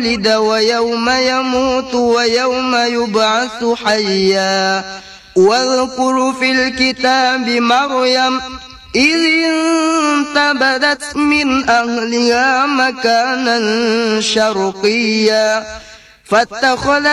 ولد ويوم يموت ويوم يبعث حيا واذكر في الكتاب مريم إذ انتبذت من أهلها مكانا شرقيا فاتخذت